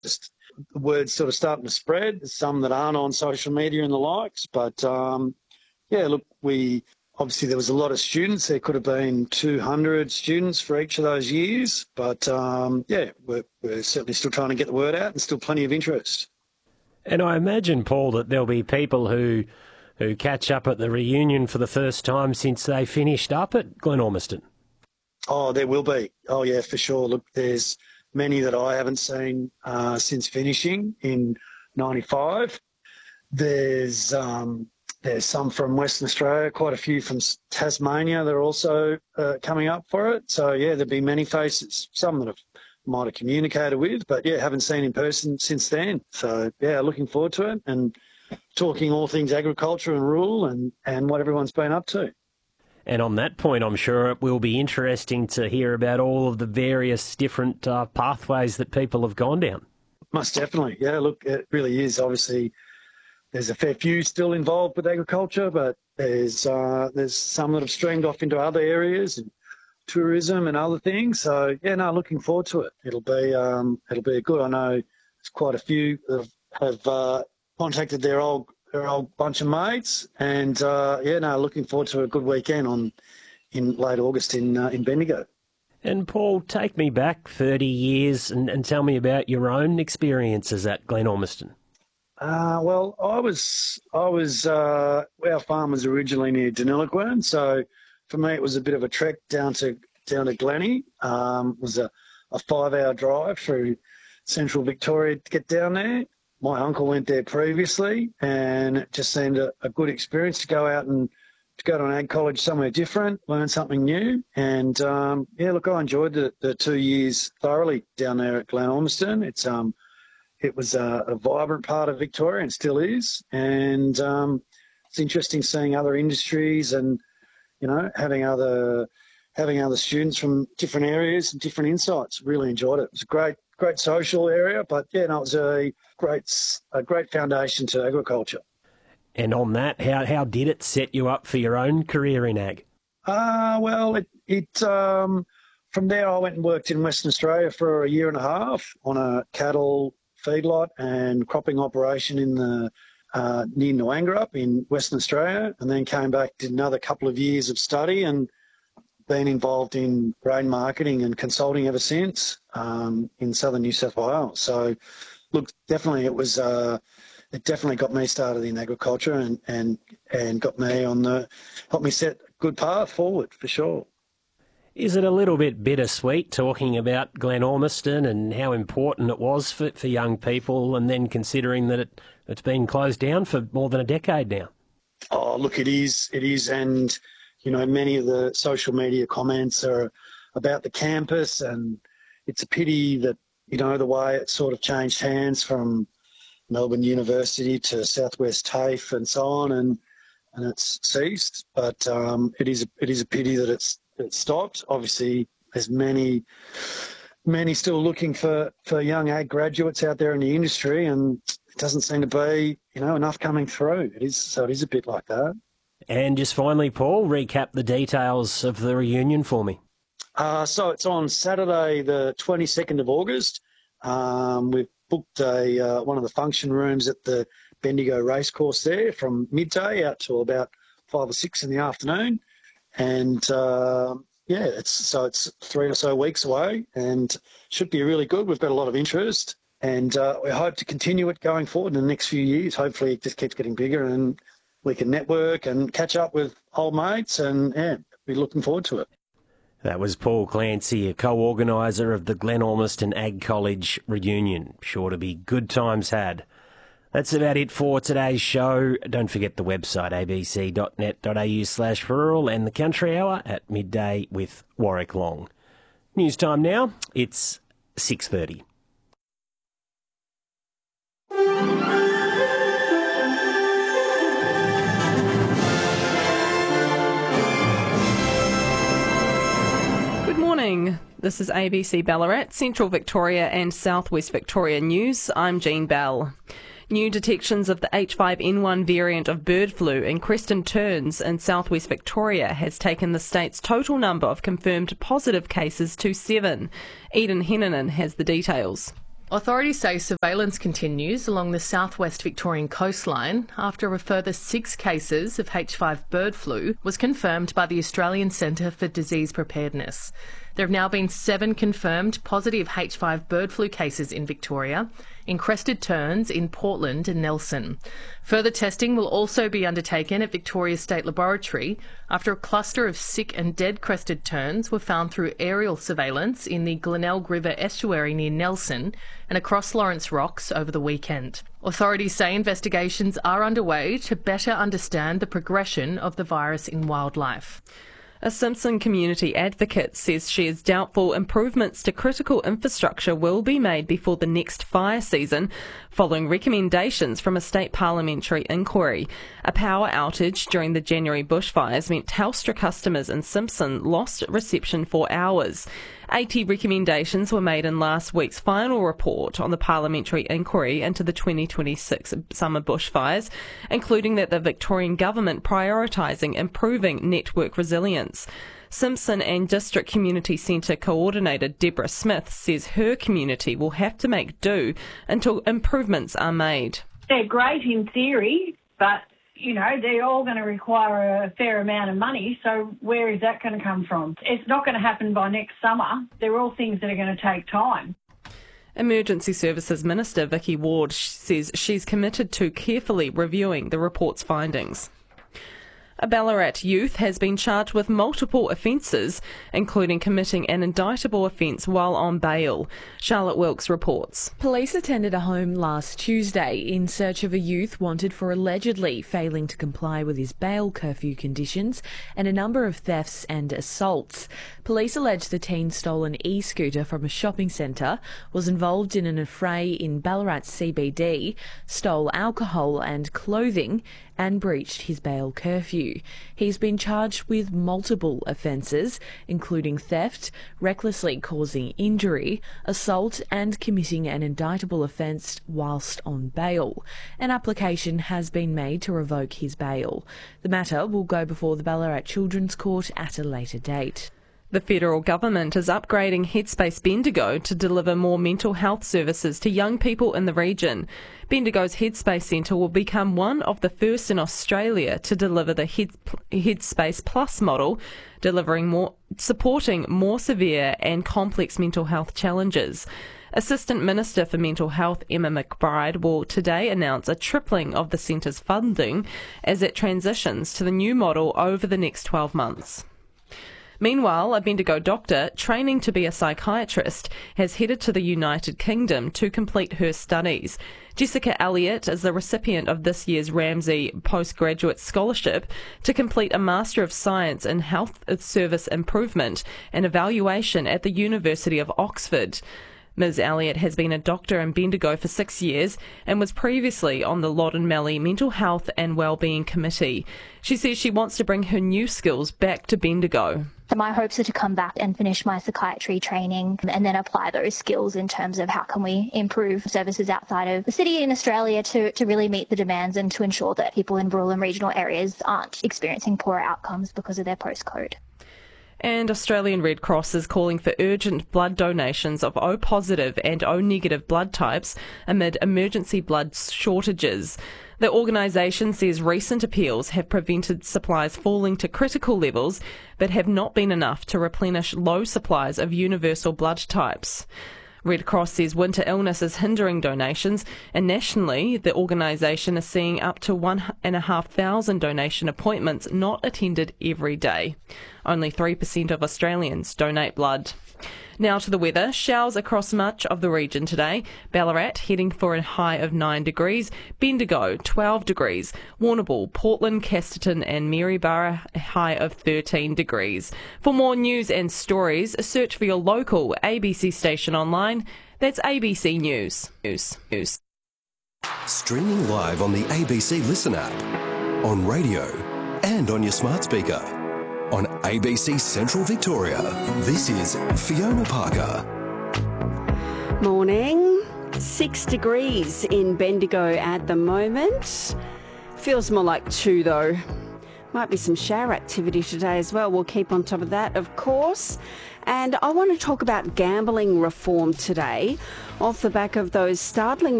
Just the word's sort of starting to spread. There's some that aren't on social media and the likes, but look, obviously there was a lot of students. There could have been 200 students for each of those years, but we're certainly still trying to get the word out and still plenty of interest. And I imagine, Paul, that there'll be people who catch up at the reunion for the first time since they finished up at Glenormiston. Oh, there will be. Oh, yeah, for sure. Look, there's many that I haven't seen since finishing in 95. There's some from Western Australia, quite a few from Tasmania. They're also coming up for it. So, yeah, there'll be many faces, some that might have communicated with, but, yeah, haven't seen in person since then. So, yeah, looking forward to it and talking all things agriculture and rural and what everyone's been up to. And on that point, I'm sure it will be interesting to hear about all of the various different pathways that people have gone down. Most definitely. Yeah, look, it really is. Obviously, there's a fair few still involved with agriculture, but there's some that have streamed off into other areas and tourism and other things. So, yeah, no, looking forward to it. It'll be good. I know there's quite a few that have contacted their old bunch of mates, and looking forward to a good weekend in late August in Bendigo. And Paul, take me back 30 years and tell me about your own experiences at Glenormiston. Well, our farm was originally near Deniliquin, so for me it was a bit of a trek down to Glennie. It was a 5-hour drive through central Victoria to get down there. My uncle went there previously, and it just seemed a good experience to go out and to go to an ag college somewhere different, learn something new. And, I enjoyed the 2 years thoroughly down there at Glenormiston. It was a vibrant part of Victoria and still is. And it's interesting seeing other industries and, having other students from different areas and different insights. Really enjoyed it. It was a great social area, but it was a great foundation to agriculture. And on that, how did it set you up for your own career in ag? From there I went and worked in Western Australia for a year and a half on a cattle feedlot and cropping operation in the near Noangarup in Western Australia, and then came back, did another couple of years of study and been involved in grain marketing and consulting ever since in southern New South Wales. So, look, definitely it definitely got me started in agriculture and got me helped me set a good path forward for sure. Is it a little bit bittersweet talking about Glenormiston and how important it was for young people, and then considering that it's been closed down for more than a decade now? Oh, look, it is, and many of the social media comments are about the campus, and it's a pity that, the way it sort of changed hands from Melbourne University to Southwest TAFE and so on, and it's ceased. But it is a pity that it stopped. Obviously, there's many still looking for young ag graduates out there in the industry, and it doesn't seem to be, enough coming through. It is a bit like that. And just finally, Paul, recap the details of the reunion for me. So it's on Saturday, the 22nd of August. We've booked one of the function rooms at the Bendigo Racecourse there from midday out to about 5 or 6 in the afternoon. And it's 3 or so weeks away and should be really good. We've got a lot of interest, and we hope to continue it going forward in the next few years. Hopefully it just keeps getting bigger and we can network and catch up with old mates, and we're looking forward to it. That was Paul Clancy, a co-organiser of the Glenormiston Ag College reunion. Sure to be good times had. That's about it for today's show. Don't forget the website abc.net.au/rural and the Country Hour at midday with Warwick Long. News time now. It's 6:30. Good morning. This is ABC Ballarat, Central Victoria and Southwest Victoria News. I'm Jean Bell. New detections of the H5N1 variant of bird flu in Creston Turns in southwest Victoria has taken the state's total number of confirmed positive cases to 7. Eden Hennanen has the details. Authorities say surveillance continues along the southwest Victorian coastline after a further 6 cases of H5 bird flu was confirmed by the Australian Centre for Disease Preparedness. There have now been 7 confirmed positive H5 bird flu cases in Victoria, in crested terns in Portland and Nelson. Further testing will also be undertaken at Victoria State Laboratory after a cluster of sick and dead crested terns were found through aerial surveillance in the Glenelg River estuary near Nelson and across Lawrence Rocks over the weekend. Authorities say investigations are underway to better understand the progression of the virus in wildlife. A Simpson community advocate says she is doubtful improvements to critical infrastructure will be made before the next fire season, following recommendations from a state parliamentary inquiry. A power outage during the January bushfires meant Telstra customers in Simpson lost reception for hours. 80 recommendations were made in last week's final report on the parliamentary inquiry into the 2026 summer bushfires, including that the Victorian government prioritising improving network resilience. Simpson and District Community Centre Coordinator Deborah Smith says her community will have to make do until improvements are made. They're great in theory, but they're all going to require a fair amount of money, so where is that going to come from? It's not going to happen by next summer. They're all things that are going to take time. Emergency Services Minister Vicky Ward says she's committed to carefully reviewing the report's findings. A Ballarat youth has been charged with multiple offences, including committing an indictable offence while on bail. Charlotte Wilkes reports. Police attended a home last Tuesday in search of a youth wanted for allegedly failing to comply with his bail curfew conditions and a number of thefts and assaults. Police allege the teen stole an e-scooter from a shopping centre, was involved in an affray in Ballarat CBD, stole alcohol and clothing, and breached his bail curfew. He's been charged with multiple offences, including theft, recklessly causing injury, assault and committing an indictable offence whilst on bail. An application has been made to revoke his bail. The matter will go before the Ballarat Children's Court at a later date. The federal government is upgrading Headspace Bendigo to deliver more mental health services to young people in the region. Bendigo's Headspace Centre will become one of the first in Australia to deliver the Headspace Plus model, supporting more severe and complex mental health challenges. Assistant Minister for Mental Health Emma McBride will today announce a tripling of the centre's funding as it transitions to the new model over the next 12 months. Meanwhile, a Bendigo doctor training to be a psychiatrist has headed to the United Kingdom to complete her studies. Jessica Elliott is the recipient of this year's Ramsay Postgraduate Scholarship to complete a Master of Science in Health Service Improvement and Evaluation at the University of Oxford. Ms Elliott has been a doctor in Bendigo for 6 years and was previously on the Loddon Mallee Mental Health and Wellbeing Committee. She says she wants to bring her new skills back to Bendigo. So my hopes are to come back and finish my psychiatry training and then apply those skills in terms of how can we improve services outside of the city in Australia to really meet the demands and to ensure that people in rural and regional areas aren't experiencing poorer outcomes because of their postcode. And Australian Red Cross is calling for urgent blood donations of O positive and O negative blood types amid emergency blood shortages. The organisation says recent appeals have prevented supplies falling to critical levels, but have not been enough to replenish low supplies of universal blood types. Red Cross says winter illness is hindering donations, and nationally the organisation is seeing up to 1,500 donation appointments not attended every day. Only 3% of Australians donate blood. Now to the weather. Showers across much of the region today. Ballarat heading for a high of 9 degrees. Bendigo 12 degrees. Warrnambool, Portland, Casterton and Maryborough a high of 13 degrees. For more news and stories, search for your local ABC station online. That's ABC News. Streaming live on the ABC Listen app, on radio and on your smart speaker. On ABC Central Victoria, this is Fiona Parker. Morning. 6 degrees in Bendigo at the moment. Feels more like 2 though. Might be some shower activity today as well. We'll keep on top of that, of course. And I want to talk about gambling reform today, off the back of those startling